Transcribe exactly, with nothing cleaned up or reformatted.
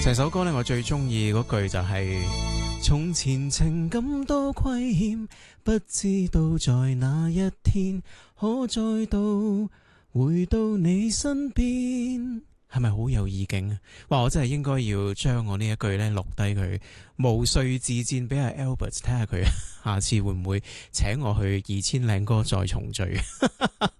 成首歌咧，我最中意嗰句就係、是：從前情感多虧欠，不知道在哪一天可再度回到你身邊。係咪好有意境啊？哇！我真係應該要將我呢一句咧錄低佢，無遂自薦俾阿 Albert 睇下佢下次會唔會請我去二千靚歌再重聚。